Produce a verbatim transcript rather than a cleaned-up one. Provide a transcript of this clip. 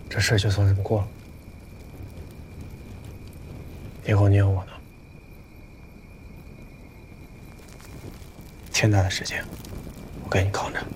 这事就算这么过了。以后你有我呢，天大的事情，我给你扛着。